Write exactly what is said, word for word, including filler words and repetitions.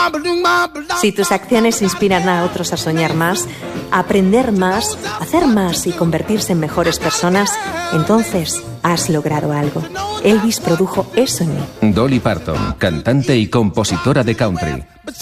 Si tus acciones inspiran a otros a soñar más, a aprender más, a hacer más y convertirse en mejores personas, entonces has logrado algo. Elvis produjo eso en mí. Dolly Parton, cantante y compositora de country.